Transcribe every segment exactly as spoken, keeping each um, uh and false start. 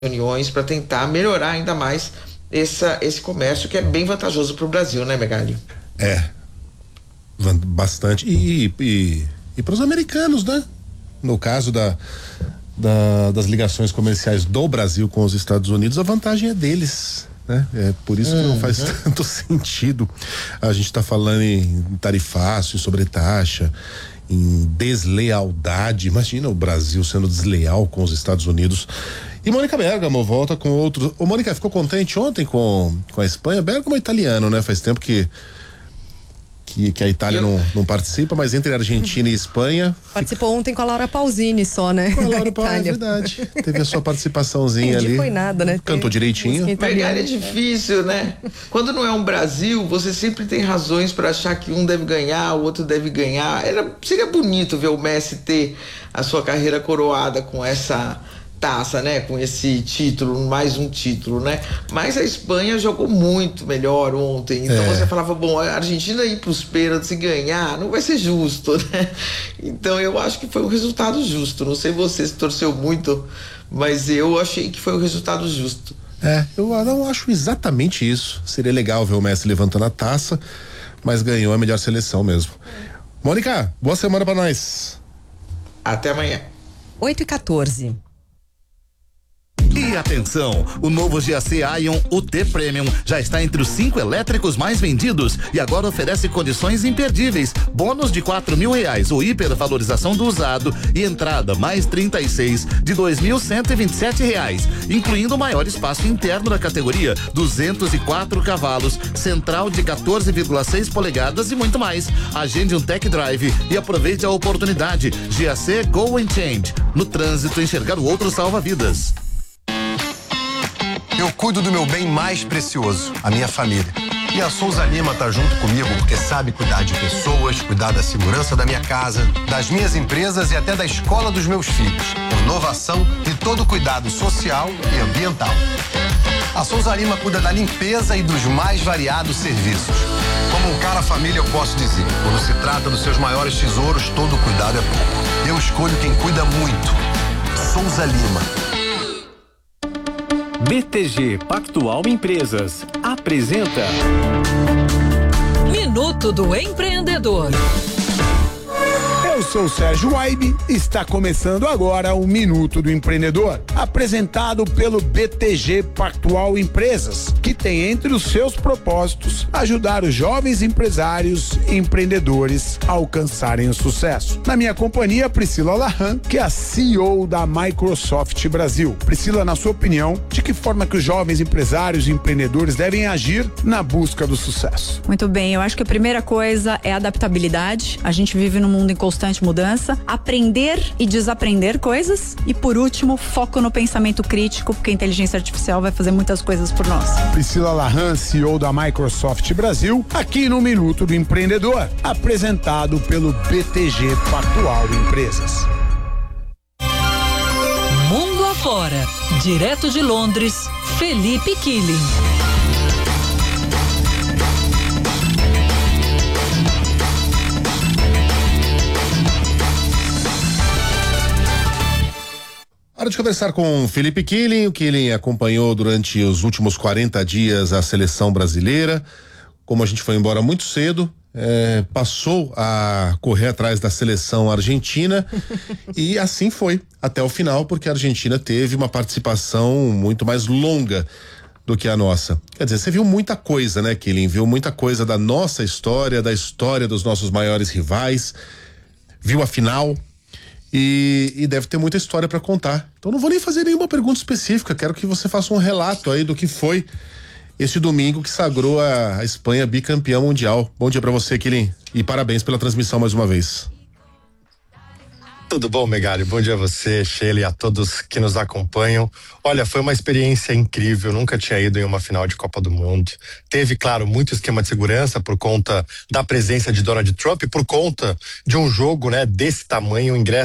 reuniões para tentar melhorar ainda mais essa, esse comércio que é bem vantajoso para o Brasil, né, Megali? É, bastante. E, e, e para os americanos, né? No caso da, da, das ligações comerciais do Brasil com os Estados Unidos, a vantagem é deles, né? É por isso que uhum. não faz tanto sentido a gente tá falando em tarifácio, em sobretaxa, em deslealdade. Imagina o Brasil sendo desleal com os Estados Unidos. E Mônica Bergamo volta com outro. Ô, Mônica, ficou contente ontem com, com a Espanha? Bergamo é italiano, né? Faz tempo que que, que a Itália Eu... não, não participa, mas entre a Argentina e a Espanha. Participou fica... ontem com a Laura Pausini só, né? Com a Laura Pausini, é verdade. Teve a sua participaçãozinha ali. Não foi nada, né? Cantou Tem direitinho. Megali, é difícil, né? Quando não é um Brasil, você sempre tem razões para achar que um deve ganhar, o outro deve ganhar. Era, seria bonito ver o Messi ter a sua carreira coroada com essa taça, né? Com esse título, mais um título, né? Mas a Espanha jogou muito melhor ontem. Então é. você falava, bom, a Argentina ir pros pênaltis e ganhar não vai ser justo, né? Então eu acho que foi um resultado justo. Não sei você se torceu muito, mas eu achei que foi um resultado justo. É, eu não acho exatamente isso. Seria legal ver o Messi levantando a taça, mas ganhou a melhor seleção mesmo. Mônica, boa semana pra nós. Até amanhã. oito e quatorze. E atenção, o novo G A C Ion U T Premium já está entre os cinco elétricos mais vendidos e agora oferece condições imperdíveis, bônus de quatro mil reais ou hipervalorização do usado e entrada mais trinta e seis de dois mil cento e vinte e sete reais, incluindo o maior espaço interno da categoria, duzentos e quatro cavalos, central de quatorze vírgula seis polegadas e muito mais. Agende um tech drive e aproveite a oportunidade. G A C Go and Change. No trânsito, enxergar o outro salva vidas. Eu cuido do meu bem mais precioso, a minha família. E a Souza Lima tá junto comigo porque sabe cuidar de pessoas, cuidar da segurança da minha casa, das minhas empresas e até da escola dos meus filhos. Inovação e todo cuidado social e ambiental. A Souza Lima cuida da limpeza e dos mais variados serviços. Como um cara família, eu posso dizer, quando se trata dos seus maiores tesouros, todo cuidado é pouco. Eu escolho quem cuida muito. Souza Lima. B T G Pactual Empresas apresenta Minuto do Empreendedor. Eu sou o Sérgio Waibe e está começando agora o Minuto do Empreendedor, apresentado pelo B T G Pactual Empresas, que tem entre os seus propósitos ajudar os jovens empresários e empreendedores a alcançarem o sucesso. Na minha companhia, Priscila Lahan, que é a C E O da Microsoft Brasil. Priscila, na sua opinião, de que forma que os jovens empresários e empreendedores devem agir na busca do sucesso? Muito bem, eu acho que a primeira coisa é a adaptabilidade. A gente vive num mundo em constante mudança, aprender e desaprender coisas e, por último, foco no pensamento crítico, porque a inteligência artificial vai fazer muitas coisas por nós. Priscila Lahan, C E O da Microsoft Brasil, aqui no Minuto do Empreendedor, apresentado pelo B T G Pactual Empresas. Mundo afora, direto de Londres, Felipe Killing. Hora de conversar com Felipe Killing. O Killing acompanhou durante os últimos quarenta dias a seleção brasileira. Como a gente foi embora muito cedo, é, passou a correr atrás da seleção argentina e assim foi até o final, porque a Argentina teve uma participação muito mais longa do que a nossa. Quer dizer, você viu muita coisa, né, Killing? Viu muita coisa da nossa história, da história dos nossos maiores rivais, viu a final. E, e deve ter muita história para contar. Então não vou nem fazer nenhuma pergunta específica. Quero que você faça um relato aí do que foi esse domingo que sagrou a, a Espanha bicampeã mundial. Bom dia para você, Killing, e parabéns pela transmissão mais uma vez. Tudo bom, Megali? Bom dia a você, Sheila, e a todos que nos acompanham. Olha, foi uma experiência incrível, nunca tinha ido em uma final de Copa do Mundo. Teve, claro, muito esquema de segurança por conta da presença de Donald Trump e por conta de um jogo, né, desse tamanho, ingressos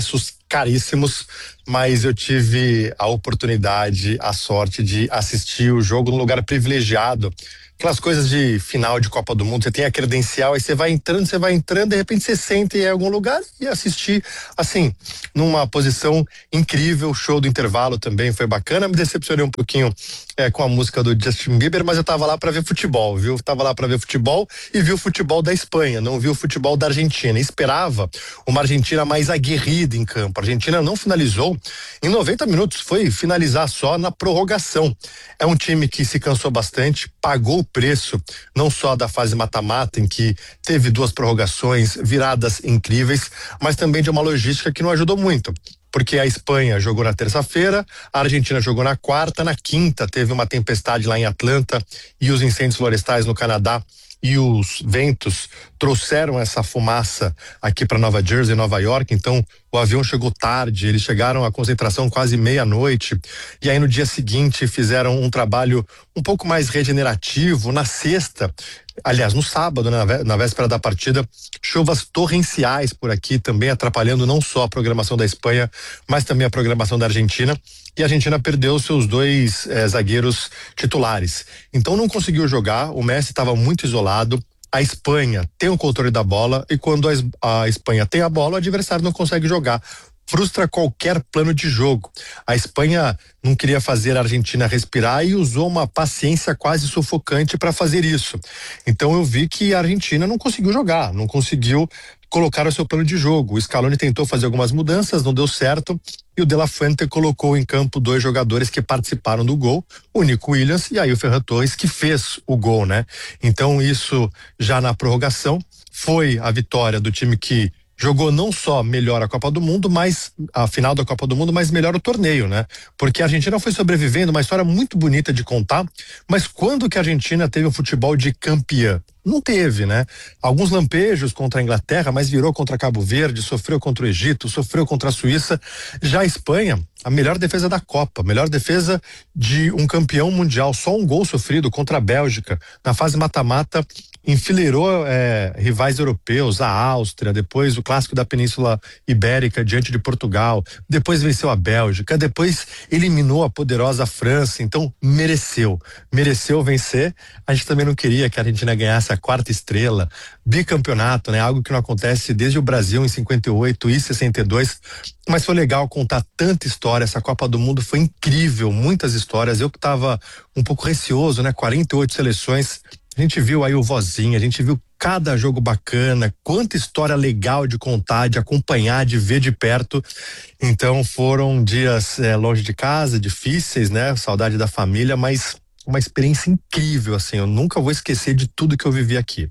caríssimos, mas eu tive a oportunidade, a sorte de assistir o jogo num lugar privilegiado. Aquelas coisas de final de Copa do Mundo, você tem a credencial, aí você vai entrando, você vai entrando, de repente você senta em algum lugar e assistir, assim, numa posição incrível. O show do intervalo também foi bacana, me decepcionei um pouquinho é, com a música do Justin Bieber, mas eu tava lá pra ver futebol, viu? Tava lá pra ver futebol e vi o futebol da Espanha, não vi o futebol da Argentina. Esperava uma Argentina mais aguerrida em campo. A Argentina não finalizou em noventa minutos, foi finalizar só na prorrogação. É um time que se cansou bastante, pagou o preço não só da fase mata-mata, em que teve duas prorrogações, viradas incríveis, mas também de uma logística que não ajudou muito. Porque a Espanha jogou na terça-feira, a Argentina jogou na quarta, na quinta teve uma tempestade lá em Atlanta e os incêndios florestais no Canadá e os ventos trouxeram essa fumaça aqui para Nova Jersey, Nova York. Então o avião chegou tarde, eles chegaram à concentração quase meia-noite, e aí no dia seguinte fizeram um trabalho um pouco mais regenerativo. Na sexta, aliás, no sábado, né, na véspera da partida, chuvas torrenciais por aqui, também atrapalhando não só a programação da Espanha, mas também a programação da Argentina. E a Argentina perdeu seus dois eh, zagueiros titulares. Então não conseguiu jogar, o Messi estava muito isolado. A Espanha tem o controle da bola e quando a, a Espanha tem a bola, o adversário não consegue jogar. Frustra qualquer plano de jogo. A Espanha não queria fazer a Argentina respirar e usou uma paciência quase sufocante para fazer isso. Então eu vi que a Argentina não conseguiu jogar, não conseguiu colocar o seu plano de jogo. O Scaloni tentou fazer algumas mudanças, não deu certo, e o De La Fuente colocou em campo dois jogadores que participaram do gol, o Nico Williams e aí o Ferran Torres, que fez o gol, né? Então isso já na prorrogação foi a vitória do time que jogou não só melhor a Copa do Mundo, mas a final da Copa do Mundo, mas melhor o torneio, né? Porque a Argentina foi sobrevivendo, uma história muito bonita de contar, mas quando que a Argentina teve o futebol de campeã? Não teve, né? Alguns lampejos contra a Inglaterra, mas virou contra Cabo Verde, sofreu contra o Egito, sofreu contra a Suíça. Já a Espanha, a melhor defesa da Copa, melhor defesa de um campeão mundial, só um gol sofrido contra a Bélgica. Na fase mata-mata, enfileirou é, rivais europeus, a Áustria, depois o clássico da Península Ibérica diante de Portugal, depois venceu a Bélgica, depois eliminou a poderosa França. Então mereceu, mereceu vencer. A gente também não queria que a Argentina ganhasse a quarta estrela, bicampeonato, né? Algo que não acontece desde o Brasil em cinquenta e oito e sessenta e dois, mas foi legal contar tanta história. Essa Copa do Mundo foi incrível, muitas histórias. Eu que estava um pouco receoso, né? quarenta e oito seleções. A gente viu aí o Vozinha, a gente viu cada jogo bacana, quanta história legal de contar, de acompanhar, de ver de perto. Então foram dias é, longe de casa, difíceis, né? Saudade da família, mas uma experiência incrível, assim. Eu nunca vou esquecer de tudo que eu vivi aqui.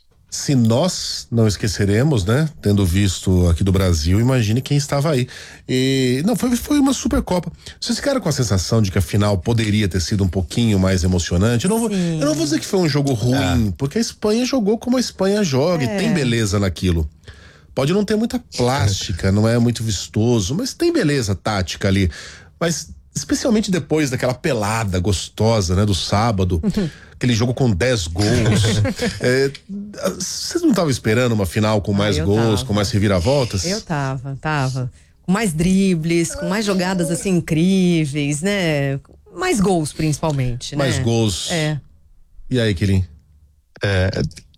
Se nós não esqueceremos, né? Tendo visto aqui do Brasil, imagine quem estava aí. E não, foi, foi uma Supercopa. Vocês ficaram com a sensação de que a final poderia ter sido um pouquinho mais emocionante? Eu não vou, eu não vou dizer que foi um jogo ruim, é. porque a Espanha jogou como a Espanha joga, é. e tem beleza naquilo. Pode não ter muita plástica, não é muito vistoso, mas tem beleza tática ali. Mas especialmente depois daquela pelada gostosa, né, do sábado, uhum. aquele jogo com dez gols. é, vocês não estavam esperando uma final com mais ah, gols, tava. com mais reviravoltas? Eu tava, tava. Com mais dribles, com mais jogadas assim incríveis, né? Mais gols, principalmente, mais né? gols. É. E aí, Quilim? É.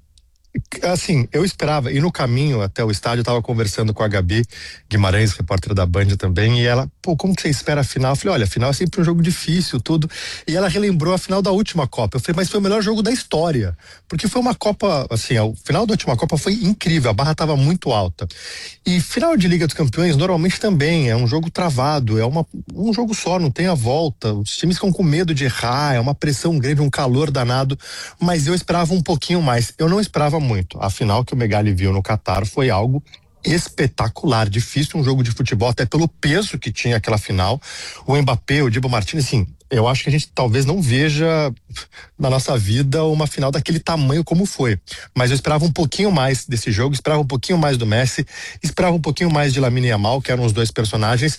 Assim, eu esperava, e no caminho até o estádio eu tava conversando com a Gabi Guimarães, repórter da Band também, e ela, pô, como que você espera a final? Eu falei, olha, a final é sempre um jogo difícil, tudo, e ela relembrou a final da última Copa. Eu falei, mas foi o melhor jogo da história, porque foi uma Copa, assim, o final da última Copa foi incrível, a barra tava muito alta, e final de Liga dos Campeões normalmente também é um jogo travado, é uma, um jogo só, não tem a volta, os times ficam com medo de errar, é uma pressão grande, um calor danado, mas eu esperava um pouquinho mais, eu não esperava muito. A final que o Megali viu no Catar foi algo espetacular, difícil um jogo de futebol, até pelo peso que tinha aquela final. O Mbappé, o Dibu Martínez, assim, eu acho que a gente talvez não veja na nossa vida uma final daquele tamanho como foi, mas eu esperava um pouquinho mais desse jogo, esperava um pouquinho mais do Messi, esperava um pouquinho mais de Lamine Yamal, que eram os dois personagens.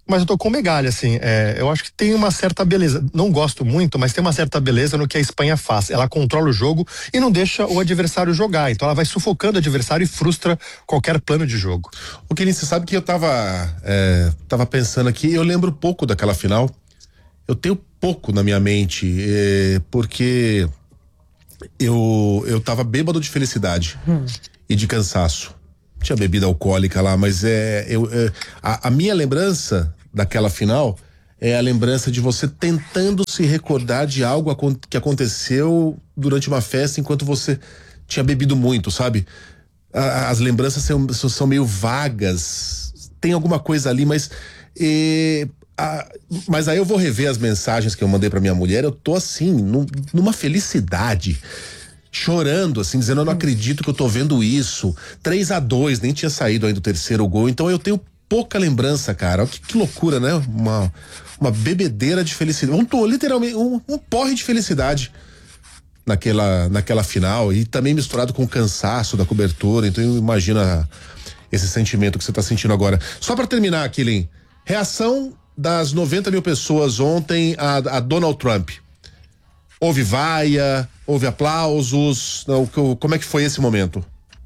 Mas eu tô com o Megali, assim, é, eu acho que tem uma certa beleza, não gosto muito, mas tem uma certa beleza no que a Espanha faz, ela controla o jogo e não deixa o adversário jogar, então ela vai sufocando o adversário e frustra qualquer plano de jogo. O Kelly, você sabe que eu tava, é, tava pensando aqui, eu lembro pouco daquela final, eu tenho pouco na minha mente, é, porque eu, eu tava bêbado de felicidade hum. e de cansaço. Tinha bebida alcoólica lá, mas é, eu, é a, a minha lembrança daquela final é a lembrança de você tentando se recordar de algo que aconteceu durante uma festa enquanto você tinha bebido muito, sabe? A, as lembranças são, são meio vagas, tem alguma coisa ali, mas é, a, mas aí eu vou rever as mensagens que eu mandei pra minha mulher, eu tô assim, num, numa felicidade, chorando, assim, dizendo, eu não acredito que eu tô vendo isso. três a dois, nem tinha saído ainda o terceiro gol, então eu tenho pouca lembrança, cara. Que, que loucura, né? Uma, uma bebedeira de felicidade. Um, tô, literalmente, um, um porre de felicidade naquela, naquela final, e também misturado com o cansaço da cobertura, então imagina esse sentimento que você tá sentindo agora. Só pra terminar, Killing, reação das noventa mil pessoas ontem a, a Donald Trump. Houve vaia, houve aplausos, não, como é que foi esse momento?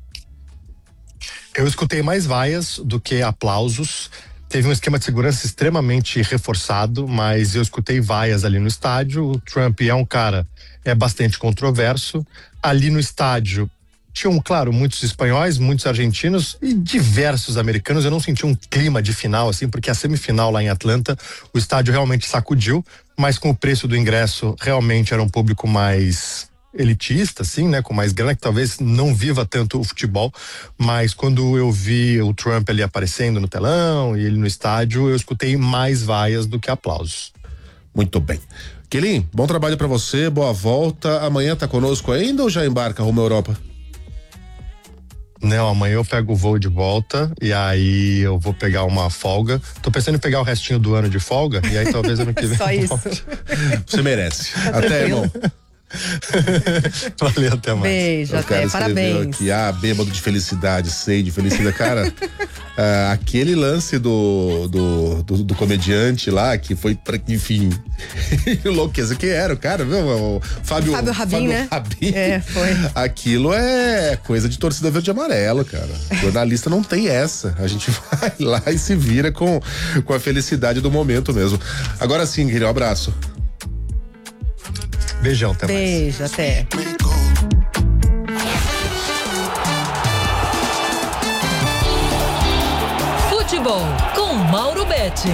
Eu escutei mais vaias do que aplausos, teve um esquema de segurança extremamente reforçado, mas eu escutei vaias ali no estádio. O Trump é um cara, é bastante controverso, ali no estádio tinham, claro, muitos espanhóis, muitos argentinos e diversos americanos. Eu não senti um clima de final, assim, porque a semifinal lá em Atlanta, o estádio realmente sacudiu, mas com o preço do ingresso, realmente era um público mais elitista, assim, né? Com mais grana, que talvez não viva tanto o futebol, mas quando eu vi o Trump ali aparecendo no telão e ele no estádio, eu escutei mais vaias do que aplausos. Muito bem. Kelly, bom trabalho pra você, boa volta. Amanhã tá conosco ainda ou já embarca rumo à Europa? Não, amanhã eu pego o voo de volta e aí eu vou pegar uma folga. Tô pensando em pegar o restinho do ano de folga e aí talvez ano que vem. Só isso. Você merece. Até, irmão. Valeu, até mais. Beijo, o até, parabéns. Aqui, ah, bêbado de felicidade, sei de felicidade. Cara, ah, aquele lance do, do, do, do comediante lá, que foi, pra, enfim, enlouqueceu. Quem era o cara, viu? O Fábio, Fábio Rabin, Fábio né? Rabin. É, foi. Aquilo é coisa de torcida verde e amarelo, cara. Jornalista não tem essa. A gente vai lá e se vira com, com a felicidade do momento mesmo. Agora sim, querido, um abraço. Beijão, até mais. Beijo, até. Futebol com Mauro Betting.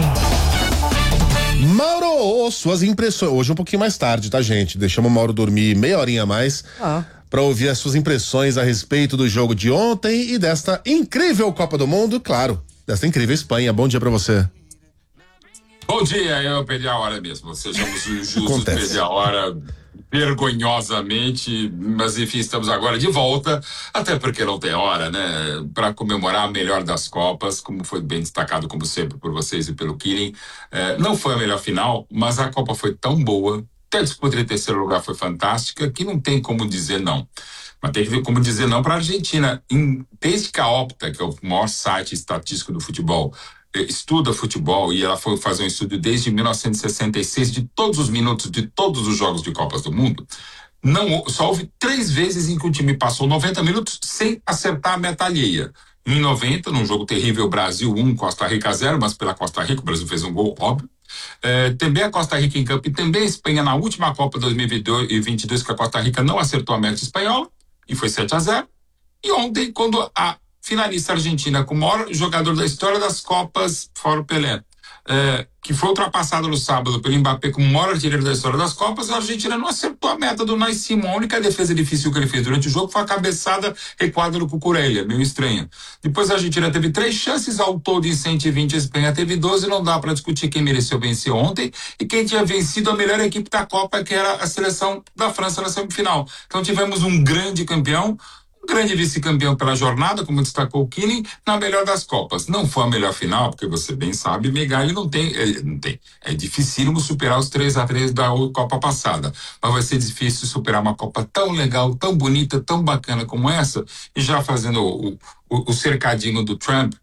Mauro, suas impressões. Hoje um pouquinho mais tarde, tá, gente? Deixamos o Mauro dormir meia horinha a mais ah. para ouvir as suas impressões a respeito do jogo de ontem e desta incrível Copa do Mundo, claro, desta incrível Espanha. Bom dia para você. Bom dia, eu perdi a hora mesmo. Sejamos justos, perdi a hora vergonhosamente, mas enfim, estamos agora de volta, até porque não tem hora, né? Para comemorar a melhor das Copas, como foi bem destacado, como sempre, por vocês e pelo Killing. É, não foi a melhor final, mas a Copa foi tão boa, até a disputa em terceiro lugar foi fantástica, que não tem como dizer não. Mas tem que ver como dizer não para a Argentina. Em, desde que a Opta, que é o maior site estatístico do futebol, estuda futebol, e ela foi fazer um estudo desde mil novecentos e sessenta e seis de todos os minutos de todos os jogos de Copas do Mundo, não, só houve três vezes em que o time passou noventa minutos sem acertar a meta alheia. Em noventa, num jogo terrível, Brasil um, Costa Rica zero, mas pela Costa Rica o Brasil fez um gol, óbvio. É, também a Costa Rica em campo e também a Espanha na última Copa dois mil e vinte e dois, que a Costa Rica não acertou a meta espanhola e foi sete a zero. E ontem, quando a finalista argentina com o maior jogador da história das Copas, fora o Pelé, é, que foi ultrapassado no sábado pelo Mbappé como o maior artilheiro da história das Copas, a Argentina não acertou a meta do Unai Simón. A única defesa difícil que ele fez durante o jogo foi a cabeçada recuada no Cucurella, meio estranha. Depois a Argentina teve três chances ao todo em cento e vinte, a Espanha teve doze, não dá para discutir quem mereceu vencer ontem e quem tinha vencido a melhor equipe da Copa, que era a seleção da França na semifinal. Então tivemos um grande campeão, grande vice-campeão pela jornada, como destacou o Killing, na melhor das Copas. Não foi a melhor final, porque você bem sabe, Megali não tem, é, não tem. É dificílimo superar os três a três da Copa passada, mas vai ser difícil superar uma Copa tão legal, tão bonita, tão bacana como essa, e já fazendo o, o, o cercadinho do Trump,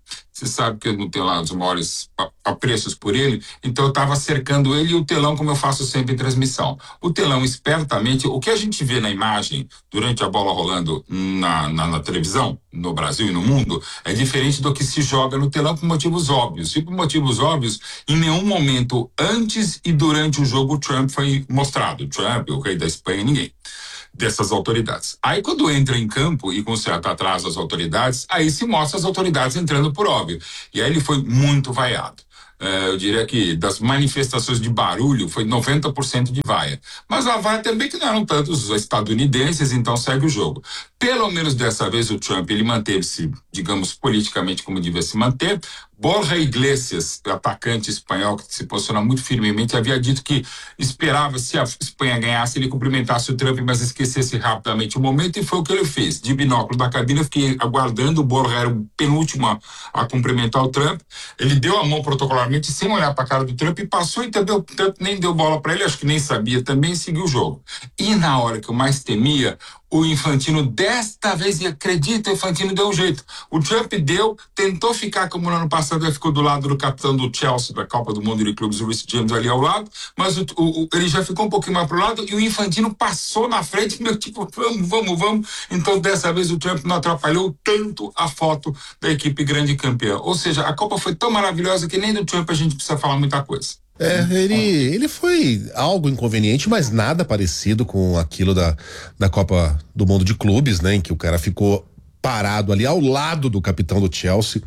você sabe que eu não tenho lá os maiores apreços por ele, então eu estava cercando ele e o telão, como eu faço sempre em transmissão. O telão, espertamente, o que a gente vê na imagem durante a bola rolando na, na, na televisão, no Brasil e no mundo, é diferente do que se joga no telão por motivos óbvios. E por motivos óbvios, em nenhum momento antes e durante o jogo o Trump foi mostrado. O Trump, o rei da Espanha, ninguém dessas autoridades. Aí quando entra em campo e com certo atraso as autoridades, aí se mostra as autoridades entrando por óbvio. E aí ele foi muito vaiado. Uh, eu diria que das manifestações de barulho foi noventa por cento de vaia. Mas a vaia também que não eram tantos estadunidenses, então segue o jogo. Pelo menos dessa vez o Trump, ele manteve-se, digamos, politicamente como devia se manter. Borja Iglesias, atacante espanhol que se posiciona muito firmemente, havia dito que esperava, se a Espanha ganhasse, ele cumprimentasse o Trump, mas esquecesse rapidamente o momento, e foi o que ele fez. De binóculo da cabine, eu fiquei aguardando, o Borja era o penúltimo a, a cumprimentar o Trump. Ele deu a mão protocolarmente, sem olhar para a cara do Trump, e passou, e também o Trump nem deu bola para ele, acho que nem sabia também, e seguiu o jogo. E na hora que eu mais temia, o Infantino, desta vez, e acredita, o Infantino deu um jeito. O Trump deu, tentou ficar como no ano passado, ele ficou do lado do capitão do Chelsea, da Copa do Mundo de Clubes, o Reece James, ali ao lado, mas o, o, ele já ficou um pouquinho mais pro lado, e o Infantino passou na frente, meu tipo, vamos, vamos, vamos. Então, dessa vez, o Trump não atrapalhou tanto a foto da equipe grande campeã. Ou seja, a Copa foi tão maravilhosa que nem do Trump a gente precisa falar muita coisa. É, ele, ele foi algo inconveniente, mas nada parecido com aquilo da, da Copa do Mundo de Clubes, né? Em que o cara ficou parado ali ao lado do capitão do Chelsea.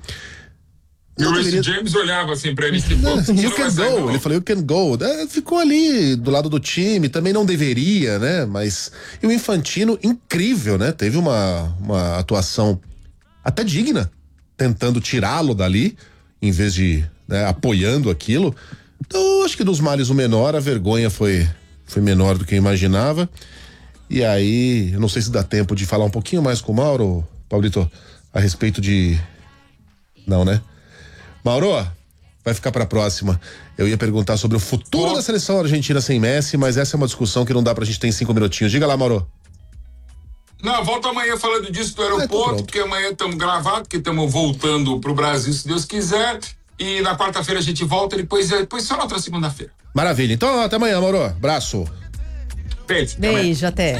E o Reece James olhava assim pra ele, tipo, não, you can go, ele falou, you can go. É, ficou ali do lado do time, também não deveria, né? Mas, e o Infantino, incrível, né? Teve uma, uma atuação até digna, tentando tirá-lo dali, em vez de, né, apoiando aquilo. Então, acho que dos males o menor, a vergonha foi, foi menor do que eu imaginava. E aí, eu não sei se dá tempo de falar um pouquinho mais com o Mauro, Paulito, a respeito de... Não, né? Mauro, vai ficar pra próxima. Eu ia perguntar sobre o futuro oh. da seleção argentina sem Messi, mas essa é uma discussão que não dá pra gente ter em cinco minutinhos. Diga lá, Mauro. Não, volta amanhã falando disso do aeroporto, porque amanhã estamos gravados, porque estamos voltando pro Brasil, se Deus quiser. E na quarta-feira a gente volta, depois, depois só na outra segunda-feira. Maravilha. Então, até amanhã, Mauro. Abraço. Beijo. Beijo, até.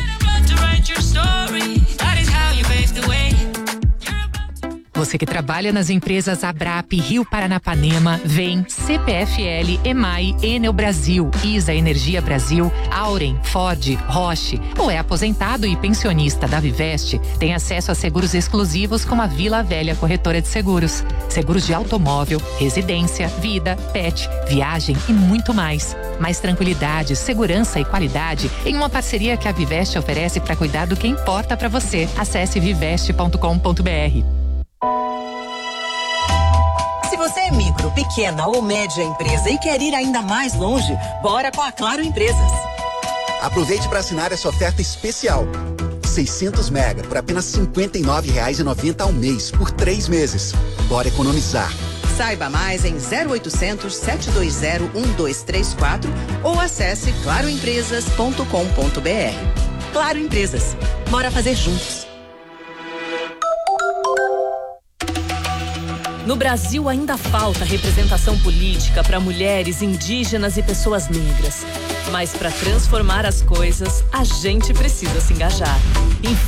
Você que trabalha nas empresas Abrap, Rio Paranapanema, Vem, C P F L, EMAI, Enel Brasil, Isa Energia Brasil, Auren, Ford, Roche, ou é aposentado e pensionista da Viveste, tem acesso a seguros exclusivos como a Vila Velha Corretora de Seguros. Seguros de automóvel, residência, vida, pet, viagem e muito mais. Mais tranquilidade, segurança e qualidade em uma parceria que a Viveste oferece para cuidar do que importa para você. Acesse viveste ponto com ponto br. Se você é micro, pequena ou média empresa e quer ir ainda mais longe, bora com a Claro Empresas. Aproveite para assinar essa oferta especial. seiscentos mega por apenas cinquenta e nove reais e noventa centavos ao mês por três meses. Bora economizar. Saiba mais em zero oitocentos, sete dois zero, um dois três quatro ou acesse claro empresas ponto com ponto br. Claro Empresas. Bora fazer juntos. No Brasil ainda falta representação política para mulheres, indígenas e pessoas negras. Mas para transformar as coisas, a gente precisa se engajar.